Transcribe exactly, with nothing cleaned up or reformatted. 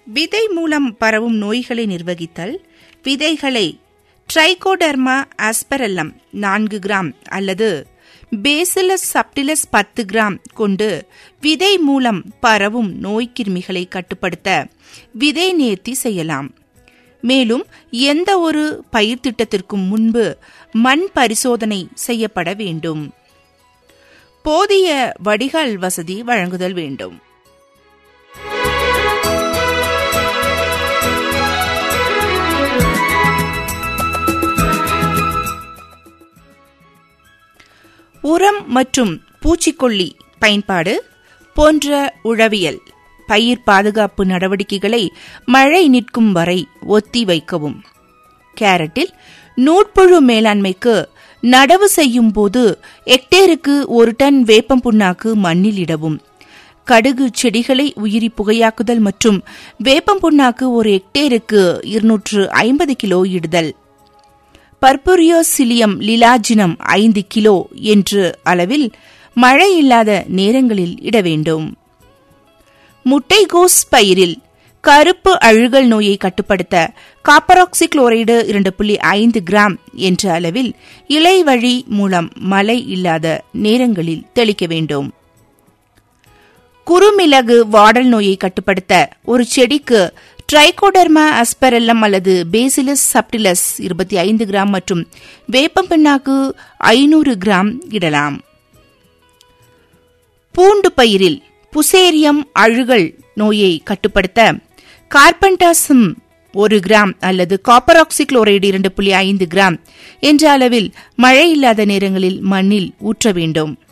விதை மூலம் பரவும் நோய்களை நிர்வகித்தல். விதைகளை ட்ரைகோடெர்மா ஆஸ்பெரல்லம் நான்கு கிராம் அல்லது பேசிலஸ் சப்டிலஸ் பத்து கிராம் கொண்டு விதை மூலம் பரவும் நோய்க்கிருமிகளை கட்டுப்படுத்த விதை நேர்த்தி செய்யலாம். மேலும் எந்த ஒரு பயிர் திட்டத்திற்கும் முன்பு மண் பரிசோதனை செய்யப்பட வேண்டும். போதிய வடிகால் வசதி வழங்குதல் வேண்டும். உரம் மற்றும் பூச்சிக்கொல்லி பயன்பாடு போன்ற உழவியல் பயிர் பாதுகாப்பு நடவடிக்கைகளை மழை நிற்கும் வரை ஒத்தி வைக்கவும். கேரட்டில் நூற்புழு மேலாண்மைக்கு நடவு செய்யும் போது ஹெக்டேருக்கு ஒரு டன் வேப்பம் புண்ணாக்கு மண்ணில் இடவும். கடுகு செடிகளை உயிரி புகையாக்குதல் மற்றும் வேப்பம் புண்ணாக்கு ஒரு ஹெக்டேருக்கு இருநூற்று ஐம்பது கிலோ இடுதல். பர்புரியோசிலியம் லிலாஜினம் ஐந்து கிலோ என்று அளவில் மழை இல்லாத நேரங்களில் இட வேண்டும். முட்டைகோஸ் பயிரில் கருப்பு அழுகல் நோயை கட்டுப்படுத்த காப்பராக்சி குளோரைடு இரண்டு புள்ளி ஐந்து கிராம் என்ற அளவில் இலை வழி மூலம் மழை இல்லாத நேரங்களில் தெளிக்க வேண்டும். குறுமிளகு வாடல் நோயை கட்டுப்படுத்த ஒரு செடிக்கு ட்ரைகோடெர்மா ஆஸ்பெரல்லம் அல்லது பேசிலஸ் சப்டிலஸ் இருபத்தி ஐந்து கிராம் மற்றும் வேப்பம் பிண்ணாக்கு ஐநூறு கிராம் இடலாம். பூண்டு பயிரில் புசேரியம் அழுகல் நோயை கட்டுப்படுத்த கார்பன்டாசம் ஒரு கிராம் அல்லது காப்பராக்சி குளோரைடு இரண்டு புள்ளி ஐந்து கிராம் என்ற அளவில் மழை இல்லாத நேரங்களில் மண்ணில் ஊற்ற வேண்டும்.